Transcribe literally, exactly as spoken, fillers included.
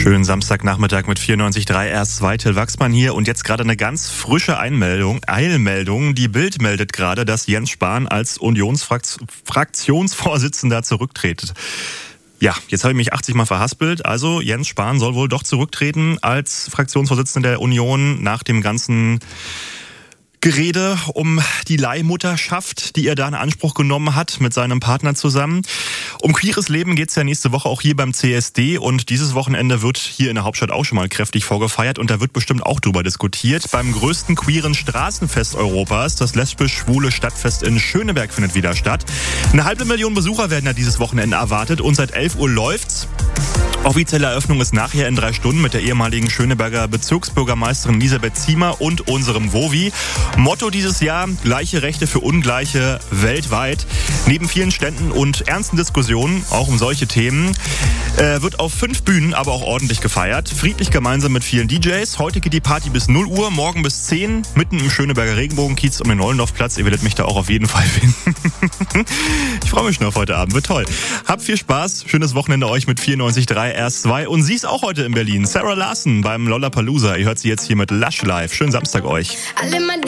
Schönen Samstagnachmittag mit vierundneunzig Komma drei R S zwei, Till Wachsmann hier und jetzt gerade eine ganz frische Einmeldung, Eilmeldung. Die Bild meldet gerade, dass Jens Spahn als Unionsfraktionsvorsitzender zurücktritt. Ja, jetzt habe ich mich achtzig Mal verhaspelt. Also Jens Spahn soll wohl doch zurücktreten als Fraktionsvorsitzender der Union nach dem ganzen Gerede um die Leihmutterschaft, die er da in Anspruch genommen hat mit seinem Partner zusammen. Um queeres Leben geht's ja nächste Woche auch hier beim C S D und dieses Wochenende wird hier in der Hauptstadt auch schon mal kräftig vorgefeiert und da wird bestimmt auch drüber diskutiert. Beim größten queeren Straßenfest Europas, das lesbisch-schwule Stadtfest in Schöneberg findet wieder statt. Eine halbe Million Besucher werden ja dieses Wochenende erwartet und seit elf Uhr läuft's. Offizielle Eröffnung ist nachher in drei Stunden mit der ehemaligen Schöneberger Bezirksbürgermeisterin Elisabeth Ziemer und unserem Wovi. Motto dieses Jahr: gleiche Rechte für Ungleiche weltweit. Neben vielen Ständen und ernsten Diskussionen, auch um solche Themen, äh, wird auf fünf Bühnen aber auch ordentlich gefeiert. Friedlich gemeinsam mit vielen D Js. Heute geht die Party bis null Uhr, morgen bis zehn, mitten im Schöneberger Regenbogenkiez um den Nollendorfplatz. Ihr werdet mich da auch auf jeden Fall finden. Ich freue mich schon auf heute Abend, wird toll. Habt viel Spaß, schönes Wochenende euch mit vierundneunzig Komma drei R S zwei und sie ist auch heute in Berlin. Sarah Larson beim Lollapalooza. Ihr hört sie jetzt hier mit Lush Live. Schönen Samstag euch.